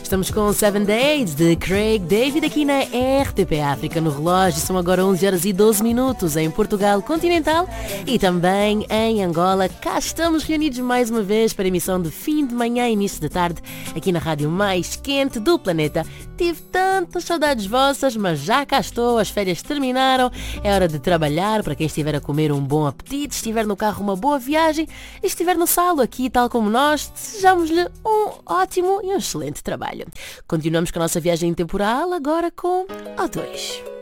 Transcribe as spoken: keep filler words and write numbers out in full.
Estamos com Seven Days de Craig David aqui na R T P África no relógio. São agora onze horas e doze minutos em Portugal continental e também em Angola. Cá estamos reunidos mais uma vez para a emissão de fim de manhã e início de tarde aqui na rádio mais quente do planeta. Tive tantas saudades vossas, mas já cá estou, as férias terminaram, é hora de trabalhar. Para quem estiver a comer, um bom apetite, estiver no carro, uma boa viagem e estiver no salo aqui, tal como nós, desejamos-lhe um ótimo e um excelente trabalho. Continuamos com a nossa viagem temporal agora com O dois.